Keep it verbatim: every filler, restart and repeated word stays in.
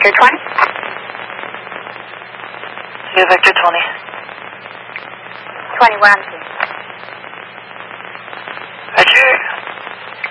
Victor twenty. New Victor twenty. twenty, where on the scene?